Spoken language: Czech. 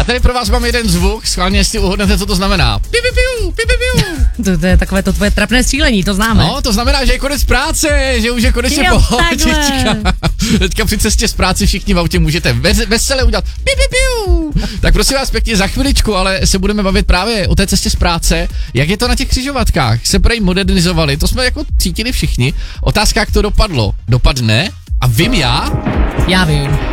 Já tady pro vás mám jeden zvuk, schválně, jestli uhodnete, co to znamená. Piu, piu, piu, piu, piu. To je takové to tvoje trapné střílení, to známe. No, to znamená, že je konec práce, že už je konečně pohodička. Teďka při cestě z práce všichni v autě můžete vesele udělat piu, piu, piu. Tak prosím vás pěkně za chviličku, ale se budeme bavit právě o té cestě z práce. Jak je to na těch křižovatkách? Se prej modernizovali, to jsme jako cítili všichni. Otázka, jak to dopadlo. Dopadne? A vím já? Já vím.